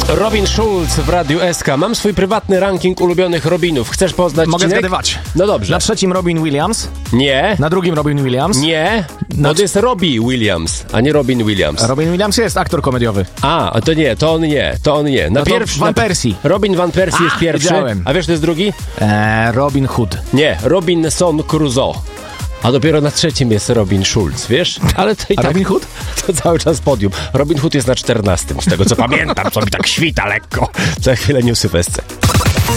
Robin Schulz w Radiu SK. Mam swój prywatny ranking ulubionych Robinów. Chcesz poznać Mogę odcinek? zgadywać. No dobrze. Na trzecim Robin Williams. Nie. Na drugim Robin Williams. Nie. Bo to jest Robbie Williams, a nie Robin Williams. Robin Williams jest aktor komediowy. A, to nie, to on nie, to on nie. Na No to pierwszy, Van Persie. Robin Van Persie jest pierwszy. wiedziałem. A wiesz, to jest drugi? Robin Hood. Nie, Robinson Crusoe. A dopiero na trzecim jest Robin Schulz, wiesz? Ale to i A tak, Robin Hood? to cały czas podium. Robin Hood jest na 14, z tego co pamiętam, co mi tak świta lekko. Za chwilę newsy w SC.